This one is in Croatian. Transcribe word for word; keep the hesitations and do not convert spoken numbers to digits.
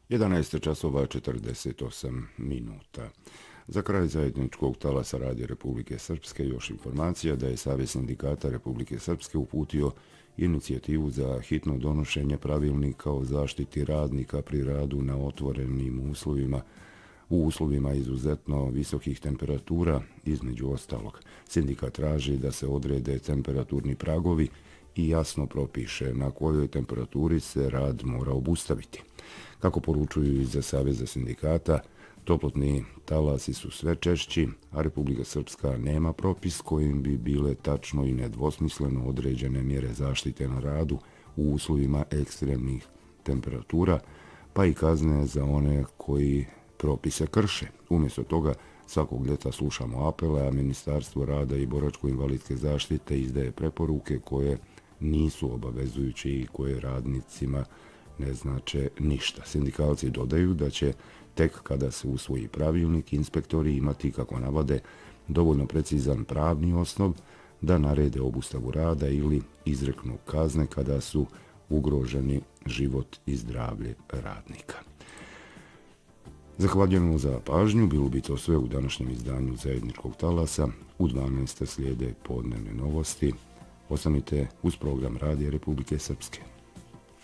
jedanaest časova četrdeset osam minuta. Za kraj zajedničkog talasa Radija Republike Srpske još informacija da je Savez sindikata Republike Srpske uputio inicijativu za hitno donošenje pravilnika o zaštiti radnika pri radu na otvorenim uslovima u uslovima izuzetno visokih temperatura. Između ostalog, sindikat traži da se odrede temperaturni pragovi i jasno propiše na kojoj temperaturi se rad mora obustaviti. Kako poručuju iz Saveza sindikata, toplotni talasi su sve češći, a Republika Srpska nema propis kojim bi bile tačno i nedvosmisleno određene mjere zaštite na radu u uslovima ekstremnih temperatura, pa i kazne za one koji propise krše. Umjesto toga, svakog ljeta slušamo apele, a Ministarstvo rada i boračko-invalidske zaštite izdaje preporuke koje nisu obavezujući i koje radnicima ne znače ništa. Sindikalci dodaju da će tek kada se usvoji pravilnik inspektori imati, kako navode, dovoljno precizan pravni osnov da narede obustavu rada ili izreknu kazne kada su ugroženi život i zdravlje radnika. Zahvaljujemo za pažnju, bilo bi to sve u današnjem izdanju zajedničkog talasa. U dvanaest slijede podnevne novosti. Ostanite uz program Radija Republike Srpske.